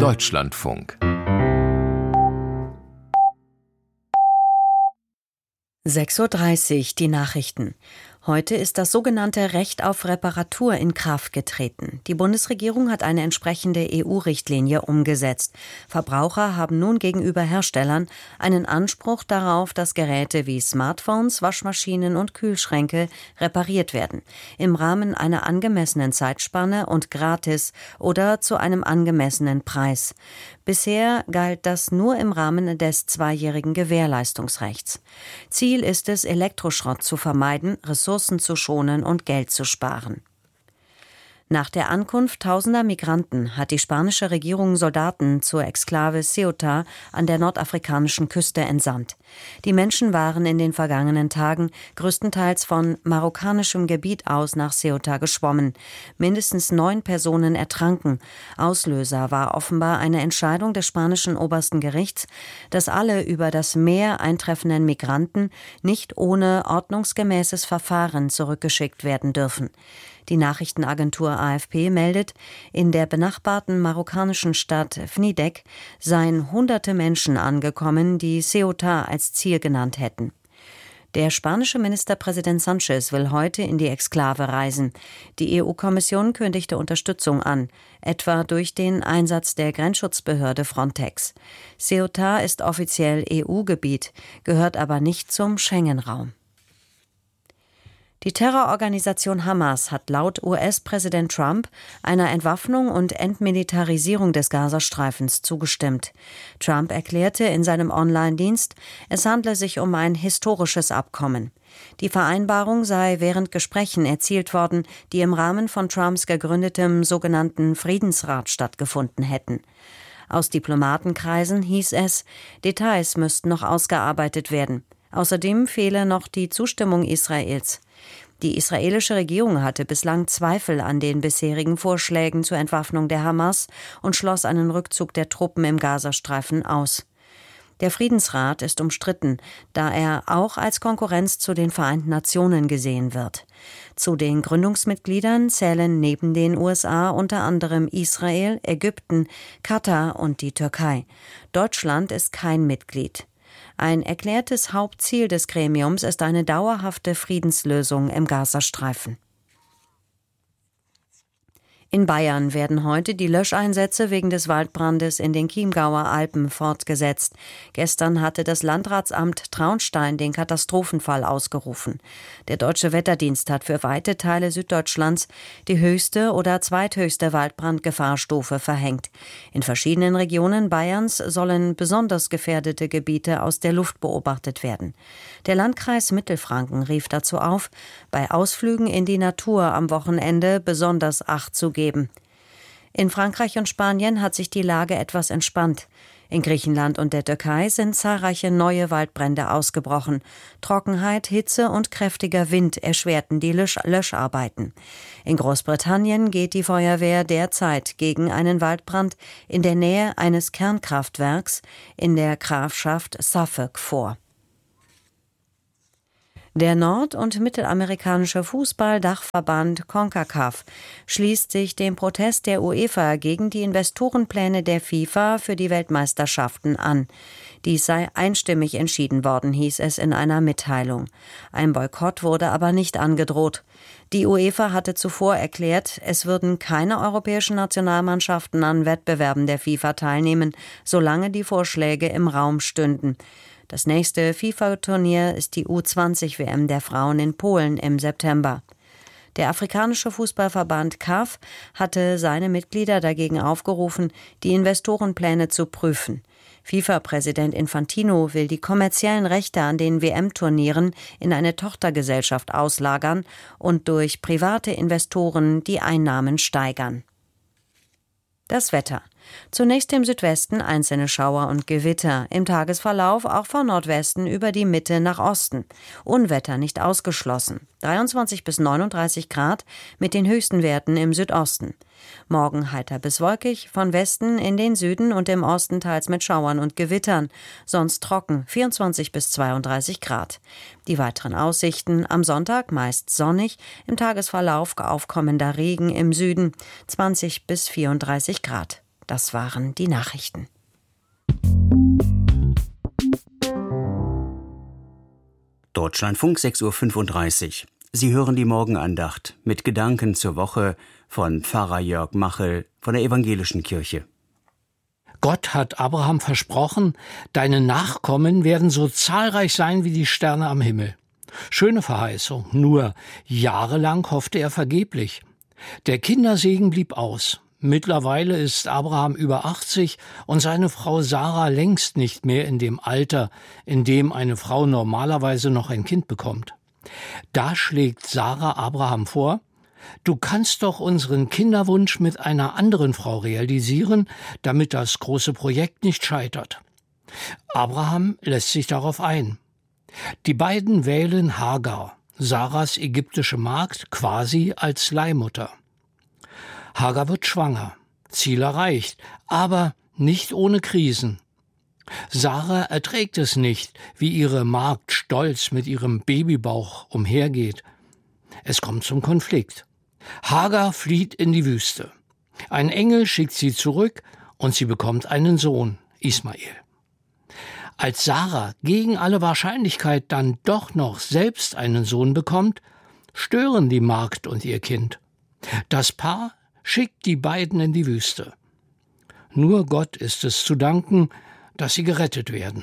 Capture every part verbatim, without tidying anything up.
Deutschlandfunk. sechs Uhr dreißig, die Nachrichten. Heute ist das sogenannte Recht auf Reparatur in Kraft getreten. Die Bundesregierung hat eine entsprechende E U-Richtlinie umgesetzt. Verbraucher haben nun gegenüber Herstellern einen Anspruch darauf, dass Geräte wie Smartphones, Waschmaschinen und Kühlschränke repariert werden. Im Rahmen einer angemessenen Zeitspanne und gratis oder zu einem angemessenen Preis. Bisher galt das nur im Rahmen des zweijährigen Gewährleistungsrechts. Ziel ist es, Elektroschrott zu vermeiden, Ressourcen zu schonen und Geld zu sparen. Nach der Ankunft tausender Migranten hat die spanische Regierung Soldaten zur Exklave Ceuta an der nordafrikanischen Küste entsandt. Die Menschen waren in den vergangenen Tagen größtenteils von marokkanischem Gebiet aus nach Ceuta geschwommen. Mindestens neun Personen ertranken. Auslöser war offenbar eine Entscheidung des spanischen obersten Gerichts, dass alle über das Meer eintreffenden Migranten nicht ohne ordnungsgemäßes Verfahren zurückgeschickt werden dürfen. Die Nachrichtenagentur A F P meldet, in der benachbarten marokkanischen Stadt Fnidek seien hunderte Menschen angekommen, die Ceuta als Ziel genannt hätten. Der spanische Ministerpräsident Sánchez will heute in die Exklave reisen. Die E U-Kommission kündigte Unterstützung an, etwa durch den Einsatz der Grenzschutzbehörde Frontex. Ceuta ist offiziell E U-Gebiet, gehört aber nicht zum Schengen-Raum. Die Terrororganisation Hamas hat laut U S-Präsident Trump einer Entwaffnung und Entmilitarisierung des Gazastreifens zugestimmt. Trump erklärte in seinem Online-Dienst, es handle sich um ein historisches Abkommen. Die Vereinbarung sei während Gesprächen erzielt worden, die im Rahmen von Trumps gegründetem sogenannten Friedensrat stattgefunden hätten. Aus Diplomatenkreisen hieß es, Details müssten noch ausgearbeitet werden. Außerdem fehle noch die Zustimmung Israels. Die israelische Regierung hatte bislang Zweifel an den bisherigen Vorschlägen zur Entwaffnung der Hamas und schloss einen Rückzug der Truppen im Gazastreifen aus. Der Friedensrat ist umstritten, da er auch als Konkurrenz zu den Vereinten Nationen gesehen wird. Zu den Gründungsmitgliedern zählen neben den U S A unter anderem Israel, Ägypten, Katar und die Türkei. Deutschland ist kein Mitglied. Ein erklärtes Hauptziel des Gremiums ist eine dauerhafte Friedenslösung im Gazastreifen. In Bayern werden heute die Löscheinsätze wegen des Waldbrandes in den Chiemgauer Alpen fortgesetzt. Gestern hatte das Landratsamt Traunstein den Katastrophenfall ausgerufen. Der Deutsche Wetterdienst hat für weite Teile Süddeutschlands die höchste oder zweithöchste Waldbrandgefahrstufe verhängt. In verschiedenen Regionen Bayerns sollen besonders gefährdete Gebiete aus der Luft beobachtet werden. Der Landkreis Mittelfranken rief dazu auf, bei Ausflügen in die Natur am Wochenende besonders Acht zu geben. In Frankreich und Spanien hat sich die Lage etwas entspannt. In Griechenland und der Türkei sind zahlreiche neue Waldbrände ausgebrochen. Trockenheit, Hitze und kräftiger Wind erschwerten die Lösch- Löscharbeiten. In Großbritannien geht die Feuerwehr derzeit gegen einen Waldbrand in der Nähe eines Kernkraftwerks in der Grafschaft Suffolk vor. Der nord- und mittelamerikanische Fußball-Dachverband CONCACAF schließt sich dem Protest der UEFA gegen die Investorenpläne der FIFA für die Weltmeisterschaften an. Dies sei einstimmig entschieden worden, hieß es in einer Mitteilung. Ein Boykott wurde aber nicht angedroht. Die UEFA hatte zuvor erklärt, es würden keine europäischen Nationalmannschaften an Wettbewerben der FIFA teilnehmen, solange die Vorschläge im Raum stünden. Das nächste FIFA-Turnier ist die U zwanzig W M der Frauen in Polen im September. Der afrikanische Fußballverband C A F hatte seine Mitglieder dagegen aufgerufen, die Investorenpläne zu prüfen. FIFA-Präsident Infantino will die kommerziellen Rechte an den W M-Turnieren in eine Tochtergesellschaft auslagern und durch private Investoren die Einnahmen steigern. Das Wetter. Zunächst im Südwesten einzelne Schauer und Gewitter, im Tagesverlauf auch von Nordwesten über die Mitte nach Osten. Unwetter nicht ausgeschlossen. dreiundzwanzig bis neununddreißig Grad mit den höchsten Werten im Südosten. Morgen heiter bis wolkig, von Westen in den Süden und im Osten teils mit Schauern und Gewittern. Sonst trocken, vierundzwanzig bis zweiunddreißig Grad. Die weiteren Aussichten: am Sonntag meist sonnig, im Tagesverlauf aufkommender Regen im Süden, zwanzig bis vierunddreißig Grad. Das waren die Nachrichten. Deutschlandfunk sechs Uhr fünfunddreißig. Sie hören die Morgenandacht mit Gedanken zur Woche von Pfarrer Jörg Machel von der Evangelischen Kirche. Gott hat Abraham versprochen, deine Nachkommen werden so zahlreich sein wie die Sterne am Himmel. Schöne Verheißung, nur jahrelang hoffte er vergeblich. Der Kindersegen blieb aus. Mittlerweile ist Abraham über achtzig und seine Frau Sarah längst nicht mehr in dem Alter, in dem eine Frau normalerweise noch ein Kind bekommt. Da schlägt Sarah Abraham vor: Du kannst doch unseren Kinderwunsch mit einer anderen Frau realisieren, damit das große Projekt nicht scheitert. Abraham lässt sich darauf ein. Die beiden wählen Hagar, Sarahs ägyptische Magd, quasi als Leihmutter. Hagar wird schwanger, Ziel erreicht, aber nicht ohne Krisen. Sarah erträgt es nicht, wie ihre Magd stolz mit ihrem Babybauch umhergeht. Es kommt zum Konflikt. Hagar flieht in die Wüste. Ein Engel schickt sie zurück und sie bekommt einen Sohn, Ismael. Als Sarah gegen alle Wahrscheinlichkeit dann doch noch selbst einen Sohn bekommt, stören die Magd und ihr Kind. Das Paar schickt die beiden in die Wüste. Nur Gott ist es zu danken, dass sie gerettet werden.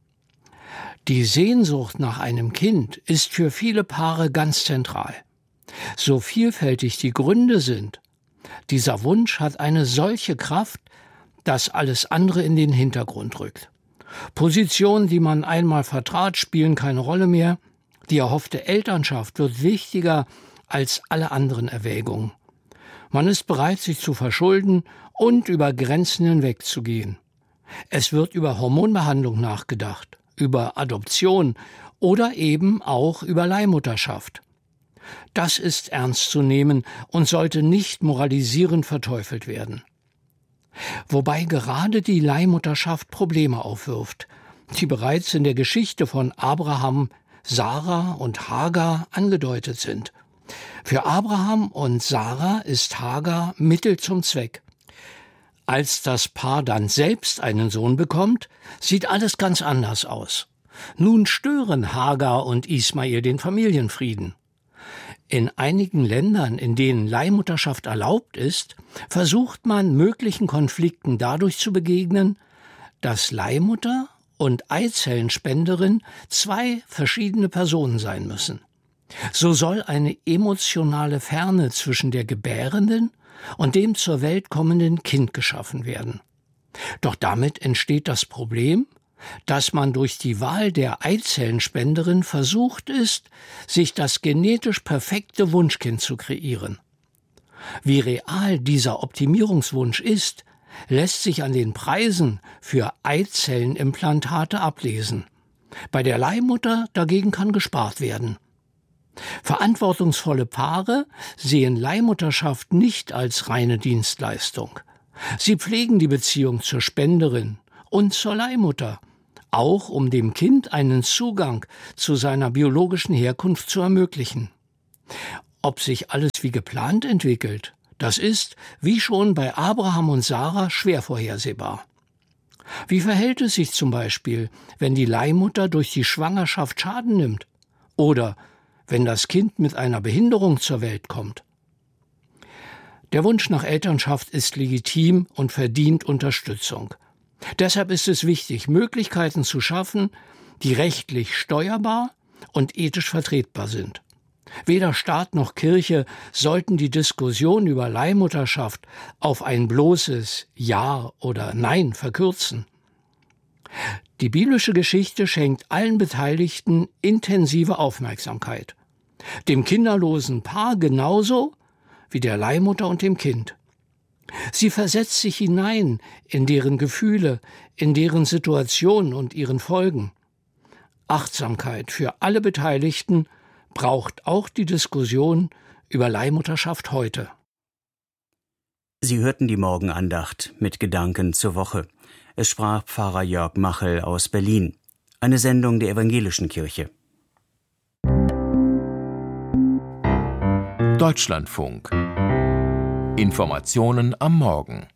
Die Sehnsucht nach einem Kind ist für viele Paare ganz zentral. So vielfältig die Gründe sind, dieser Wunsch hat eine solche Kraft, dass alles andere in den Hintergrund rückt. Positionen, die man einmal vertrat, spielen keine Rolle mehr. Die erhoffte Elternschaft wird wichtiger als alle anderen Erwägungen. Man ist bereit, sich zu verschulden und über Grenzen hinwegzugehen. Es wird über Hormonbehandlung nachgedacht, über Adoption oder eben auch über Leihmutterschaft. Das ist ernst zu nehmen und sollte nicht moralisierend verteufelt werden. Wobei gerade die Leihmutterschaft Probleme aufwirft, die bereits in der Geschichte von Abraham, Sarah und Hagar angedeutet sind. Für Abraham und Sarah ist Hagar Mittel zum Zweck. Als das Paar dann selbst einen Sohn bekommt, sieht alles ganz anders aus. Nun stören Hagar und Ismael den Familienfrieden. In einigen Ländern, in denen Leihmutterschaft erlaubt ist, versucht man, möglichen Konflikten dadurch zu begegnen, dass Leihmutter und Eizellenspenderin zwei verschiedene Personen sein müssen. So soll eine emotionale Ferne zwischen der gebärenden und dem zur Welt kommenden Kind geschaffen werden. Doch damit entsteht das Problem, dass man durch die Wahl der Eizellenspenderin versucht ist, sich das genetisch perfekte Wunschkind zu kreieren. Wie real dieser Optimierungswunsch ist, lässt sich an den Preisen für Eizellenimplantate ablesen. Bei der Leihmutter dagegen kann gespart werden. Verantwortungsvolle Paare sehen Leihmutterschaft nicht als reine Dienstleistung. Sie pflegen die Beziehung zur Spenderin und zur Leihmutter, auch um dem Kind einen Zugang zu seiner biologischen Herkunft zu ermöglichen. Ob sich alles wie geplant entwickelt, das ist, wie schon bei Abraham und Sarah, schwer vorhersehbar. Wie verhält es sich zum Beispiel, wenn die Leihmutter durch die Schwangerschaft Schaden nimmt? Oder wenn das Kind mit einer Behinderung zur Welt kommt? Der Wunsch nach Elternschaft ist legitim und verdient Unterstützung. Deshalb ist es wichtig, Möglichkeiten zu schaffen, die rechtlich steuerbar und ethisch vertretbar sind. Weder Staat noch Kirche sollten die Diskussion über Leihmutterschaft auf ein bloßes Ja oder Nein verkürzen. Die biblische Geschichte schenkt allen Beteiligten intensive Aufmerksamkeit. Dem kinderlosen Paar genauso wie der Leihmutter und dem Kind. Sie versetzt sich hinein in deren Gefühle, in deren Situation und ihren Folgen. Achtsamkeit für alle Beteiligten braucht auch die Diskussion über Leihmutterschaft heute. Sie hörten die Morgenandacht mit Gedanken zur Woche. Es sprach Pfarrer Jörg Machel aus Berlin. Eine Sendung der Evangelischen Kirche. Deutschlandfunk. Informationen am Morgen.